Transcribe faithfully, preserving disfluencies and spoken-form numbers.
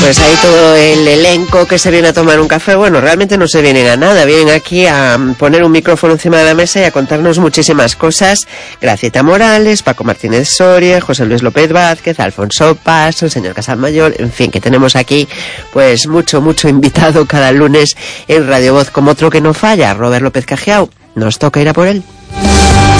Pues ahí todo el elenco que se viene a tomar un café, bueno, realmente no se vienen a nada, vienen aquí a poner un micrófono encima de la mesa y a contarnos muchísimas cosas. Gracieta Morales, Paco Martínez Soria, José Luis López Vázquez, Alfonso Paso, el señor Casalmayor, en fin, que tenemos aquí pues mucho, mucho invitado cada lunes en Radio Voz, como otro que no falla, Robert López Cajiao. Nos toca ir a por él.